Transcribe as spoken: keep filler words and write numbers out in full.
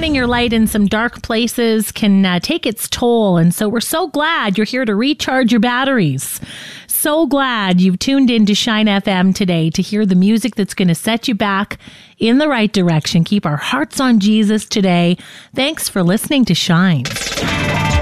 shining your light in some dark places can uh, take its toll. And so we're so glad you're here to recharge your batteries. So glad you've tuned in to Shine F M today to hear the music that's going to set you back in the right direction. Keep our hearts on Jesus today. Thanks for listening to Shine.